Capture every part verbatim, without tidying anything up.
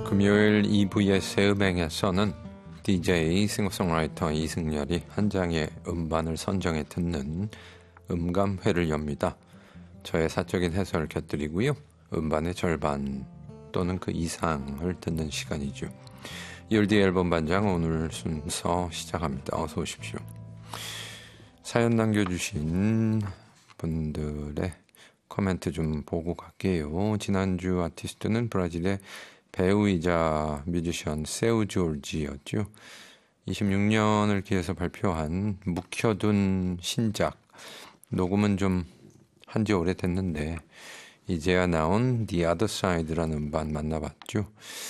금요일 이 부의 새 음행에서는 디제이 싱어송라이터 이승열이 한 장의 음반을 선정해 듣는 음감회를 엽니다. 저의 사적인 해설을 곁들이고요. 음반의 절반 또는 그 이상을 듣는 시간이죠. 이월디 앨범 반장 오늘 순서 시작합니다. 어서 오십시오. 사연 남겨주신 분들의 코멘트 좀 보고 갈게요. 지난주 아티스트는 브라질의 배우이자 뮤지션 세우 조르지였죠. 이십육 년을 기해서 발표한 묵혀둔 신작. 녹음은 좀 한지 오래됐는데 이제야 나온 The Other Side라는 음반 만나봤죠.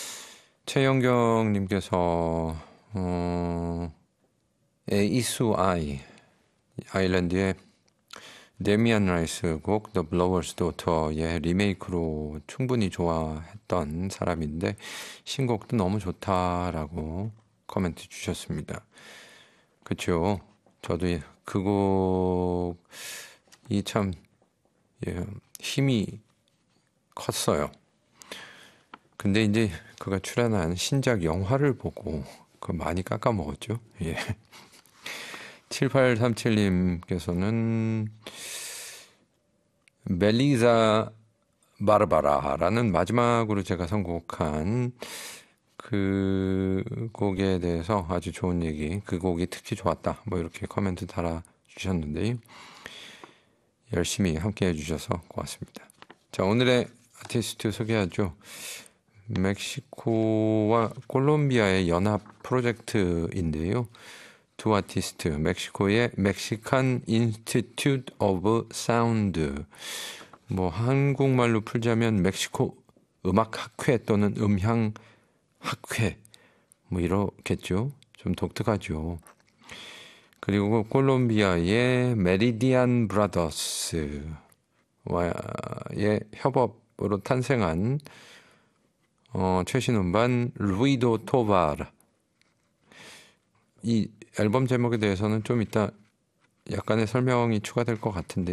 최영경님께서 어, 에이수아이 아일랜드의 데미안 라이스 곡 The Blower's Daughter의 리메이크로 충분히 좋아했던 사람인데 신곡도 너무 좋다라고 코멘트 주셨습니다. 그렇죠. 저도 그 곡이 참 예, 힘이 컸어요. 근데 이제 그가 출연한 신작 영화를 보고 그 많이 깎아먹었죠. 예. 칠팔삼칠님께서는 멜리사 바르바라라는 마지막으로 제가 선곡한 그 곡에 대해서 아주 좋은 얘기, 그 곡이 특히 좋았다 뭐 이렇게 코멘트 달아주셨는데 열심히 함께 해주셔서 고맙습니다. 자, 오늘의 아티스트 소개하죠. 멕시코와 콜롬비아의 연합 프로젝트인데요. 두 아티스트, 멕시코의 멕시칸 인스티튜트 오브 사운드, 뭐 한국말로 풀자면 멕시코 음악학회 또는 음향학회, 뭐 이렇겠죠. 좀 독특하죠. 그리고 콜롬비아의 메리디안 브라더스와의 협업으로 탄생한 어, 최신 음반 루이도 토바르. 이 앨범 제목에 대해서는 좀 이따 약간의 설명이 추가될 것 같은데